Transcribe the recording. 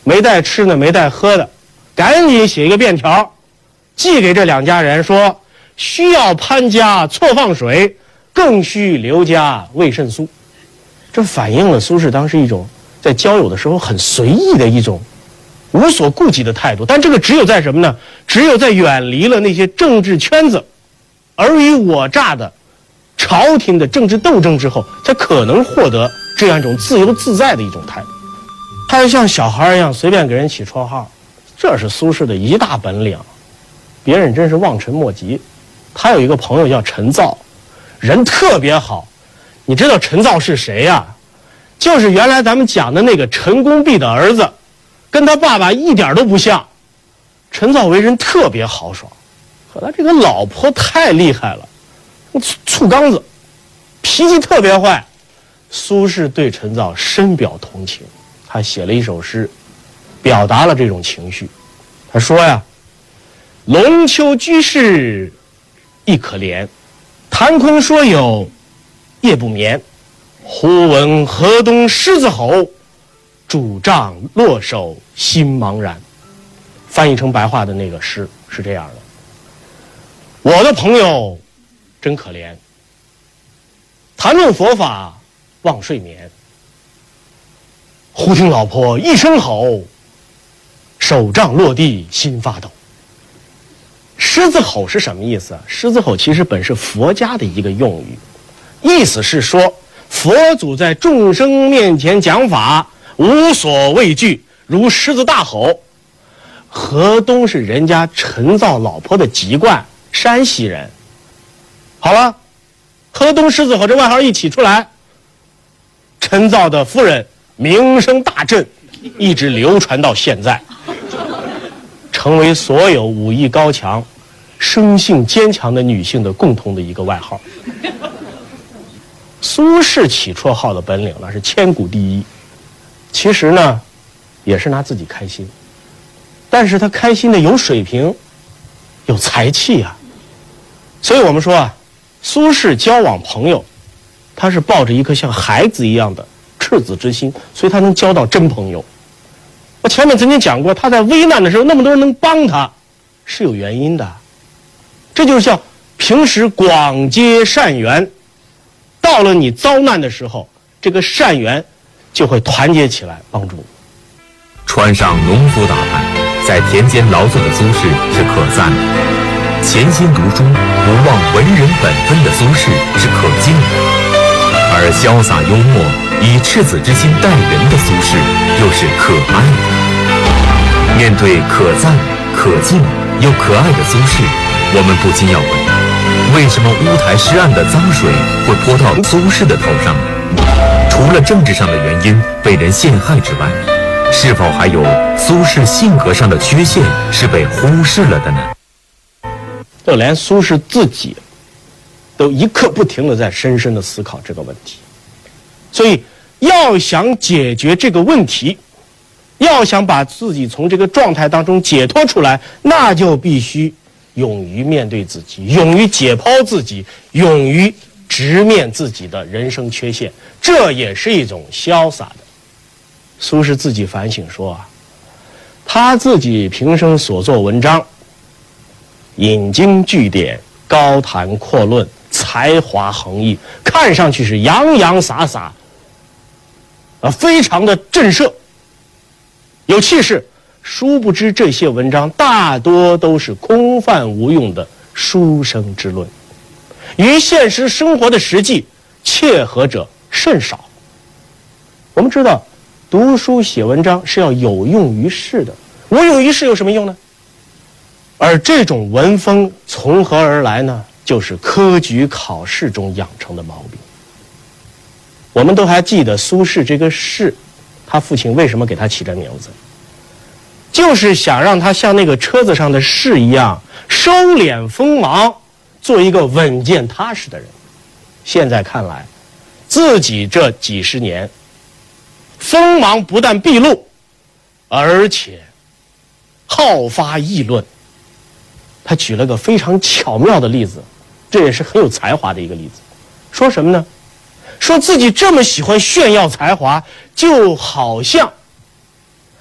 没带吃的，没带喝的，赶紧写一个便条，寄给这2家人说，需要潘家错放水，更需刘家维肾素。这反映了苏轼当时一种在交友的时候很随意的一种无所顾忌的态度。但这个只有在什么呢？只有在远离了那些政治圈子尔虞我诈的朝廷的政治斗争之后，才可能获得这样一种自由自在的一种态度。他就像小孩一样随便给人起绰号，这是苏轼的一大本领，别人真是望尘莫及。他有一个朋友叫陈造，人特别好。你知道陈造是谁呀？就是原来咱们讲的那个陈公弼的儿子，跟他爸爸一点都不像。陈造为人特别豪爽，可他这个老婆太厉害了，醋缸子，脾气特别坏。苏轼对陈造深表同情，他写了一首诗，表达了这种情绪。他说呀：龙丘居士亦可怜，谈空说有夜不眠。忽闻河东狮子吼，拄杖落手心茫然。翻译成白话的那个诗是这样的：我的朋友真可怜，谈论佛法忘睡眠，忽听老婆一声吼，手杖落地心发抖。狮子吼是什么意思啊？狮子吼其实本是佛家的一个用语，意思是说佛祖在众生面前讲法无所畏惧，如狮子大吼。河东是人家陈造老婆的籍贯，山西人。好了，河东狮子吼这外号一起出来，陈造的夫人名声大振，一直流传到现在，成为所有武艺高强、生性坚强的女性的共同的一个外号。苏轼起绰号的本领那是千古第一，其实呢也是拿自己开心，但是他开心的有水平有才气啊。所以我们说啊，苏轼交往朋友他是抱着一颗像孩子一样的赤子之心，所以他能交到真朋友。我前面曾经讲过，他在危难的时候那么多人能帮他是有原因的，这就是叫平时广结善缘，到了你遭难的时候，这个善缘就会团结起来帮助你。 穿上农夫打扮，在田间劳作的苏轼是可赞的；潜心读书，不忘文人本分的苏轼是可敬的；而潇洒幽默，以赤子之心待人的苏轼又是可爱的。面对可赞、可敬又可爱的苏轼，我们不禁要问：为什么乌台诗案的脏水会泼到苏轼的头上呢？除了政治上的原因被人陷害之外，是否还有苏轼性格上的缺陷是被忽视了的呢？ 就连苏轼自己都一刻不停地在深深地思考这个问题。所以要想解决这个问题，要想把自己从这个状态当中解脱出来，那就必须勇于面对自己，勇于解剖自己，勇于直面自己的人生缺陷，这也是一种潇洒的。苏轼自己反省说啊，他自己平生所作文章，引经据典，高谈阔论，才华横溢，看上去是洋洋洒洒，非常的震慑，有气势。殊不知这些文章大多都是空泛无用的书生之论，与现实生活的实际切合者甚少。我们知道读书写文章是要有用于世的，无用于世有什么用呢？而这种文风从何而来呢？就是科举考试中养成的毛病。我们都还记得苏轼这个轼，他父亲为什么给他起这名字，就是想让他像那个车子上的士一样收敛锋芒，做一个稳健踏实的人。现在看来，自己这几十年锋芒不但毕露，而且好发议论。他举了个非常巧妙的例子，这也是很有才华的一个例子。说什么呢？说自己这么喜欢炫耀才华，就好像